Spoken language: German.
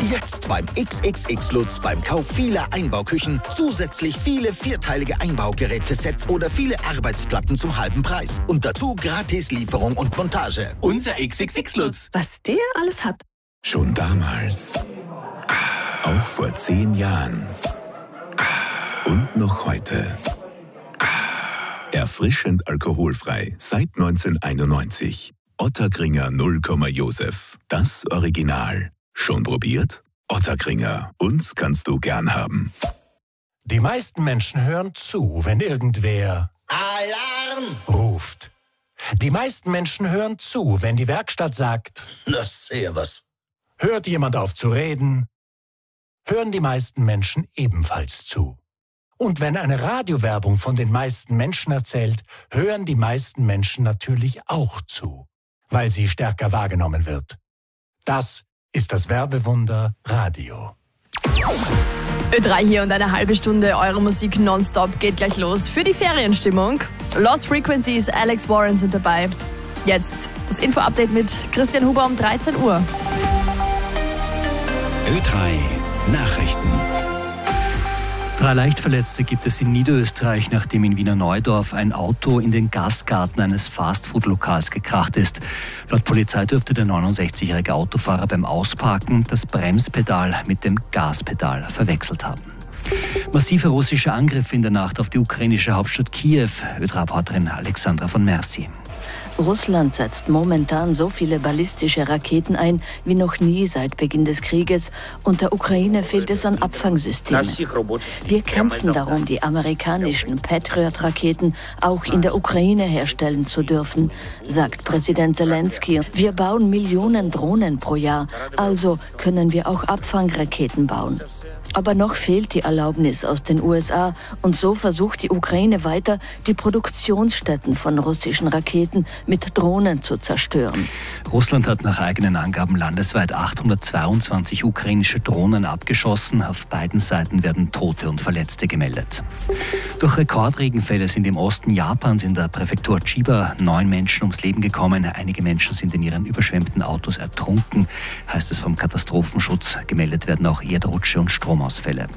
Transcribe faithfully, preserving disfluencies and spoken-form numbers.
Jetzt beim X X X Lutz beim Kauf vieler Einbauküchen zusätzlich viele vierteilige Einbaugerätesets oder viele Arbeitsplatten zum halben Preis. Und dazu gratis Lieferung und Montage. Unser X X X Lutz. Was der alles hat. Schon damals. Auch vor zehn Jahren. Und noch heute. Erfrischend alkoholfrei seit neunzehnhunderteinundneunzig. Ottakringer null Komma Josef. Das Original. Schon probiert? Ottakringer. Uns kannst du gern haben. Die meisten Menschen hören zu, wenn irgendwer Alarm! ruft. Die meisten Menschen hören zu, wenn die Werkstatt sagt, Na, servus. hört jemand auf zu reden, hören die meisten Menschen ebenfalls zu. Und wenn eine Radiowerbung von den meisten Menschen erzählt, hören die meisten Menschen natürlich auch zu, weil sie stärker wahrgenommen wird. Das ist das Werbewunder Radio. Ö drei hier und eine halbe Stunde eure Musik nonstop geht gleich los für die Ferienstimmung. Lost Frequencies, Alex Warren sind dabei. Jetzt das Info-Update mit Christian Huber um dreizehn Uhr. Ö drei Nachrichten. Drei Leichtverletzte gibt es in Niederösterreich, nachdem in Wiener Neudorf ein Auto in den Gastgarten eines Fastfood-Lokals gekracht ist. Laut Polizei dürfte der neunundsechzigjährige Autofahrer beim Ausparken das Bremspedal mit dem Gaspedal verwechselt haben. Massive russische Angriffe in der Nacht auf die ukrainische Hauptstadt Kiew. Ö drei Reporterin Alexandra von Mercy. Russland setzt momentan so viele ballistische Raketen ein wie noch nie seit Beginn des Krieges und der Ukraine fehlt es an Abfangsystemen. Wir kämpfen darum, die amerikanischen Patriot-Raketen auch in der Ukraine herstellen zu dürfen, sagt Präsident Zelensky. Wir bauen Millionen Drohnen pro Jahr, also können wir auch Abfangraketen bauen. Aber noch fehlt die Erlaubnis aus den U S A und so versucht die Ukraine weiter, die Produktionsstätten von russischen Raketen mit Drohnen zu zerstören. Russland hat nach eigenen Angaben landesweit achthundertzweiundzwanzig ukrainische Drohnen abgeschossen. Auf beiden Seiten werden Tote und Verletzte gemeldet. Durch Rekordregenfälle sind im Osten Japans in der Präfektur Chiba neun Menschen ums Leben gekommen. Einige Menschen sind in ihren überschwemmten Autos ertrunken, heißt es vom Katastrophenschutz. Gemeldet werden auch Erdrutsche und Stromausfälle.